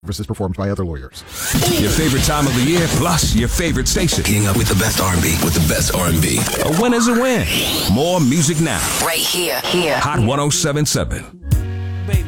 Services performed by other lawyers. Your favorite time of the year, plus your favorite station. Getting up with the best R&B, with the best R&B. A win is a win. More music now. Right here. Hot 107.7.